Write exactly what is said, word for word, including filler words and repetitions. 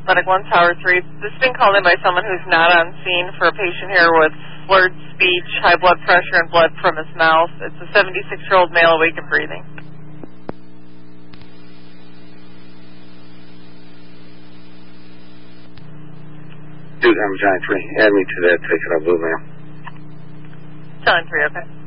Medic one, Tower three. This is being called in by someone who's not on scene for a patient here with slurred speech, high blood pressure, and blood from his mouth. It's a seventy-six-year-old male awake and breathing. Dude, I'm Giant three. Add me to that ticket. I'll move, ma'am. Giant three, okay.